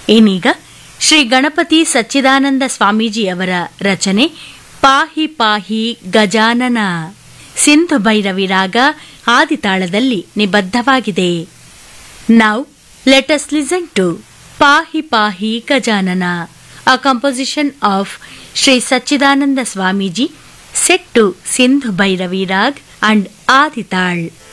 ಏನೀಗ ಶ್ರೀ ಗಣಪತಿ ಸಚ್ಚಿದಾನಂದ ಸ್ವಾಮೀಜಿಯವರ ರಚನೆ ಪಾಹಿ ಪಾಹಿ ಗಜಾನನ. ಸಿಂಧು ಭೈರವಿ ರಾಗ ಆದಿತಾಳದಲ್ಲಿ ನಿಬದ್ಧವಾಗಿದೆ. Now let us listen to ಪಾಹಿ ಪಾಹಿ Gajanana, a composition of Sri Sachidananda Swamiji set to Sindhu Bhairavi Rag and Adi Tal.